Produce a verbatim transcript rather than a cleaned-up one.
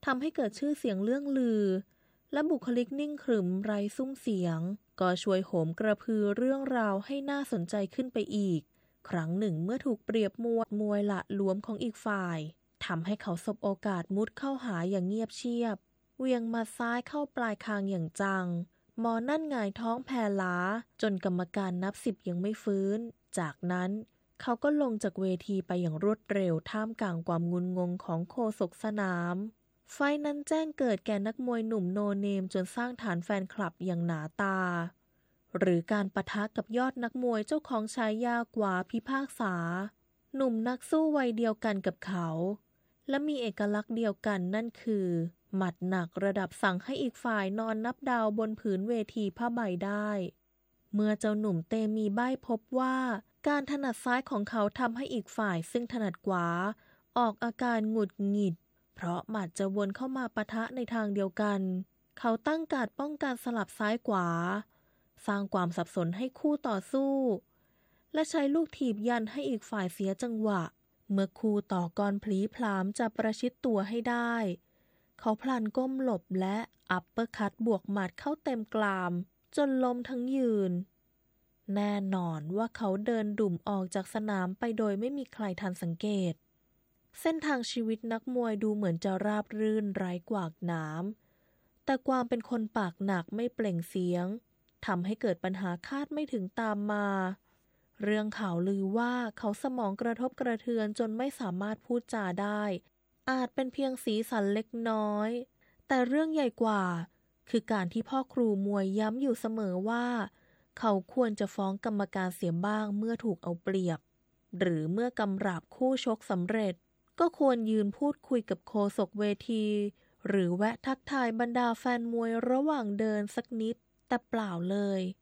ทำให้เกิดชื่อเสียงเรื่องลือและบุคลิกนิ่งขรึมไร้ซุ้มเสียงก็ช่วยโหมกระพือเรื่องราวให้น่าสนใจขึ้นไปอีกครั้งหนึ่งเมื่อถูกเปรียบมวดมวยละหลวมของอีกฝ่ายทำให้เขาสบโอกาสมุดเข้าหาอย่างเงียบเชียบเวียงมาซ้ายเข้าปลายคางอย่างจังหมอนั่นหงายท้องแผ่ล้าจนกรรมการนับสิบยังไม่ฟื้นจากนั้นเขาก็ลงจากเวทีไปอย่างรวดเร็วท่ามกลางความงุนงงของโฆษกสนามไฟนั้นแจ้งเกิดแก่นักมวยหนุ่มโนเนมจนสร้างฐานแฟนคลับอย่างหนาตาหรือการปะทะกับยอดนักมวยเจ้าของฉายากว่าพิพากษาหนุ่มนักสู้วัยเดียวกันกับเขาและมีเอกลักษณ์เดียวกันนั่นคือหมัดหนักระดับสั่งให้อีกฝ่ายนอนนับดาวบนผืนเวทีผ้าใบได้เมื่อเจ้าหนุ่มเตมีใบ้พบว่าการถนัดซ้ายของเขาทำให้อีกฝ่ายซึ่งถนัดขวาออกอาการหงุดหงิดเพราะหมัดจะวนเข้ามาปะทะในทางเดียวกันเขาตั้งการป้องกันสลับซ้ายขวาสร้างความสับสนให้คู่ต่อสู้และใช้ลูกถีบยันให้อีกฝ่ายเสียจังหวะเมื่อคู่ต่อกรพลีพลามจะประชิดตัวให้ได้เขาพลันก้มหลบและอัปเปอร์คัตบวกหมัดเข้าเต็มกรามจนล้มทั้งยืนแน่นอนว่าเขาเดินดุ่มออกจากสนามไปโดยไม่มีใครทันสังเกตเส้นทางชีวิตนักมวยดูเหมือนจะราบรื่นไร้กวากหนามแต่ความเป็นคนปากหนักไม่เปล่งเสียงทำให้เกิดปัญหาคาดไม่ถึงตามมาเรื่องข่าวลือว่าเขาสมองกระทบกระเทือนจนไม่สามารถพูดจาได้อาจเป็นเพียงสีสันเล็กน้อยแต่เรื่องใหญ่กว่าคือการที่พ่อครูมวยย้ำอยู่เสมอว่าเขาควรจะฟ้องกรรมการเสียบ้างเมื่อถูกเอาเปรียบหรือเมื่อกำราบคู่ชกสำเร็จก็ควรยืนพูดคุยกับโฆษกเวทีหรือแวะทักทายบรรดาแฟนมวยระหว่างเดินสักนิดแต่เปล่าเลย